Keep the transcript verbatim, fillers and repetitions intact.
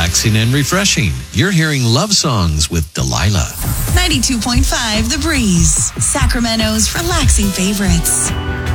relaxing and refreshing. You're hearing Love Songs with Delilah. ninety-two point five The Breeze, Sacramento's relaxing favorites.